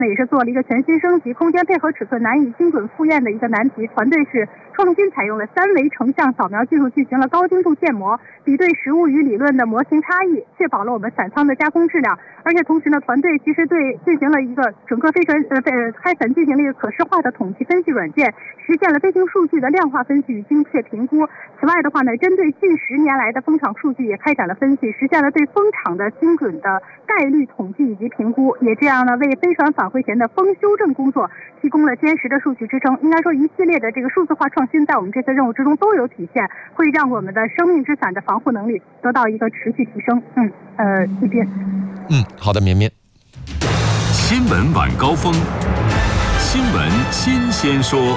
那也是做了一个全新升级，空间配合尺寸难以精准复验的一个难题。团队是创新采用了3维成像扫描技术，进行了高精度建模，比对实物与理论的模型差异，确保了我们伞舱的加工质量。而且同时呢，团队其实进行了一个整个开伞进行了一个可视化的统计分析软件，实现了飞行数据的量化分析与精确评估。此外的话呢，针对近10年来的风场数据也开展了分析，实现了对风场的精准的概率统计以及评估，也这样呢为飞船返回前的风修正工作提供了坚实的数据支撑。应该说一系列的这个数字化创新在我们这次任务之中都有体现，会让我们的生命之伞的防护能力得到一个持续提升。一边好的，绵绵。 新闻晚高峰，新闻新鲜说。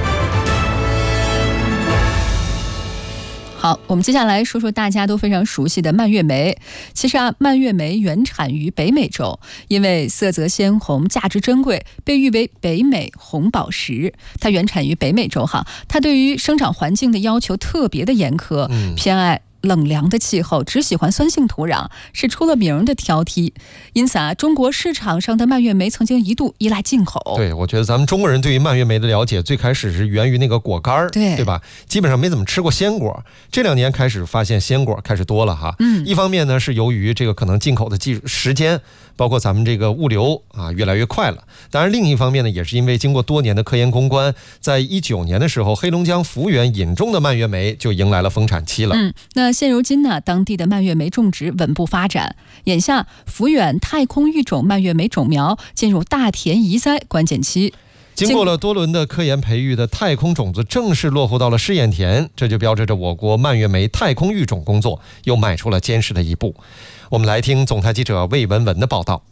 好，我们接下来说说大家都非常熟悉的蔓越莓。其实蔓越莓原产于北美洲，因为色泽鲜红、价值珍贵，被誉为北美红宝石。它原产于北美洲它对于生长环境的要求特别的严苛，偏爱冷凉的气候，只喜欢酸性土壤，是出了名的挑剔。因此中国市场上的蔓越莓曾经一度依赖进口。 对，我觉得咱们中国人对于蔓越莓的了解最开始是源于那个果干，对吧？基本上没怎么吃过鲜果。这2年开始发现鲜果开始多了一方面呢是由于这个可能进口的时间，包括咱们这个物流越来越快了。当然另一方面呢，也是因为经过多年的科研攻关，在19年的时候，黑龙江抚远引种的蔓越莓就迎来了丰产期了。 那现如今呢，当地的蔓越莓种植稳步发展。眼下抚远太空育种蔓越莓种苗进入大田移栽关键期。 经过了多轮的科研培育的太空种子正式落户到了试验田，这就标志着我国蔓越莓太空育种工作又迈出了坚实的一步。我们来听总台记者魏文文的报道。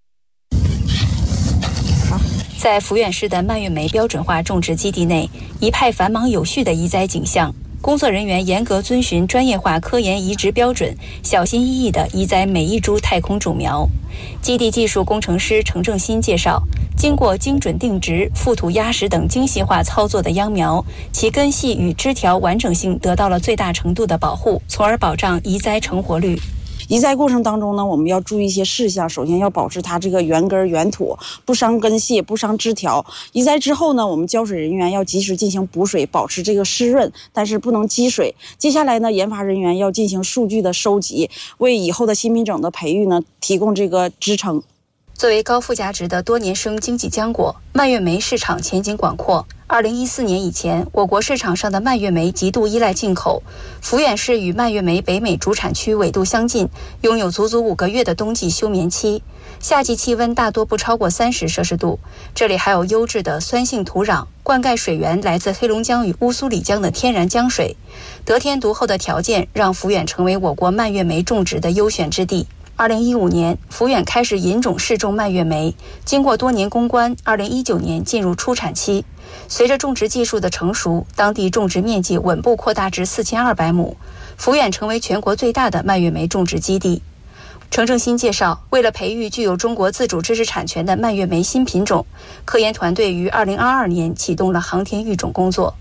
在抚远市的蔓越莓标准化种植基地内，一派繁忙有序的移栽景象。工作人员严格遵循专业化科研移植标准，小心翼翼地移栽每一株太空种苗。基地技术工程师程正新介绍，经过精准定植、覆土压实等精细化操作的秧苗，其根系与枝条完整性得到了最大程度的保护，从而保障移栽成活率。 移栽过程当中呢，我们要注意一些事项。首先要保持它这个原根原土，不伤根系，不伤枝条。移栽之后呢，我们浇水人员要及时进行补水，保持这个湿润，但是不能积水。接下来呢，研发人员要进行数据的收集，为以后的新品种的培育呢提供这个支撑。 作为高附加值的多年生经济浆果，蔓越莓市场前景广阔。2014年以前，我国市场上的蔓越莓极度依赖进口。抚远市与蔓越莓北美主产区纬度相近，拥有足足5个月的冬季休眠期，夏季气温大多不超过30摄氏度。这里还有优质的酸性土壤，灌溉水源来自黑龙江与乌苏里江的天然江水，得天独厚的条件让抚远成为我国蔓越莓种植的优选之地。2015年，抚远开始引种试种蔓越莓，经过多年攻关，2019年进入出产期。随着种植技术的成熟，当地种植面积稳步扩大至4200亩，抚远成为全国最大的蔓越莓种植基地。程正新介绍，为了培育具有中国自主知识产权的蔓越莓新品种，科研团队于2022年启动了航天育种工作。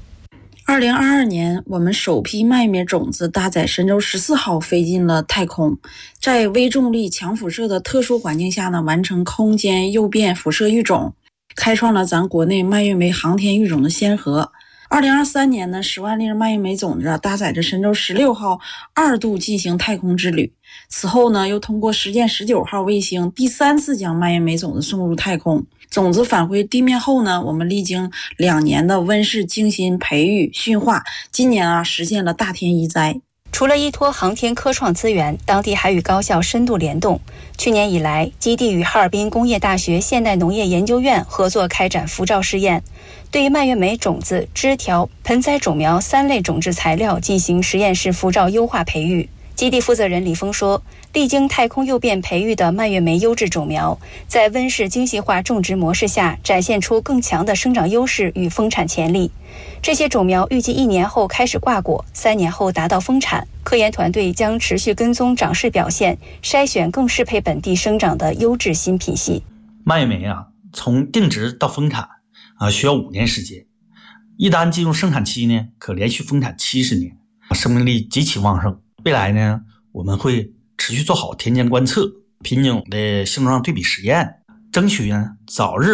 2022年，我们首批蔓越莓种子搭载神舟14号飞进了太空，在微重力、强辐射的特殊环境下呢，完成空间诱变辐射育种，开创了咱国内蔓越莓航天育种的先河。2023年呢，10万粒蔓越莓种子搭载着神舟16号2度进行太空之旅。此后呢，又通过实践19号卫星第3次将蔓越莓种子送入太空。种子返回地面后呢，我们历经2年的温室精心培育驯化，今年实现了大田移栽。 除了依托航天科创资源，当地还与高校深度联动。去年以来，基地与哈尔滨工业大学现代农业研究院合作开展辐照试验，对蔓越莓种子、枝条、盆栽种苗3类种质材料进行实验室辐照优化培育。基地负责人李峰说，历经太空诱变培育的蔓越莓优质种苗，在温室精细化种植模式下展现出更强的生长优势与丰产潜力。这些种苗预计1年后开始挂果，3年后达到丰产。科研团队将持续跟踪长势表现，筛选更适配本地生长的优质新品系。 蔓越莓从定植到丰产需要5年时间，一旦进入生产期呢，可连续丰产70年，生命力极其旺盛。未来呢，我们会持续做好田间观测、品种的性状对比实验， 争取呢早日